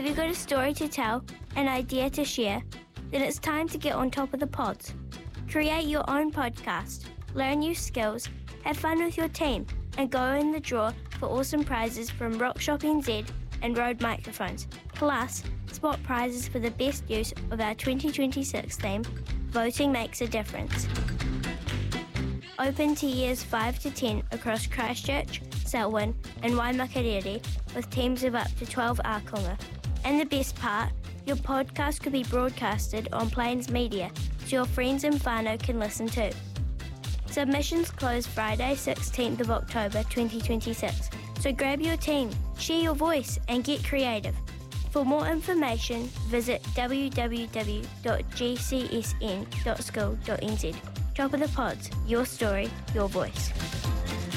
Have you got a story to tell, an idea to share? Then it's time to get on top of the pods. Create your own podcast, learn new skills, have fun with your team, and go in the draw for awesome prizes from Rockshop NZ and Rode microphones. Plus, spot prizes for the best use of our 2026 theme, Voting Makes a Difference. Open to years 5 to 10 across Christchurch, Selwyn and Waimakariri with teams of up to 12 ākonga. And the best part, your podcast could be broadcasted on Plains Media so your friends and whānau can listen too. Submissions close Friday 16th of October 2026. So grab your team, share your voice and get creative. For more information, visit www.gcsn.school.nz. Top of the Pods, your story, your voice.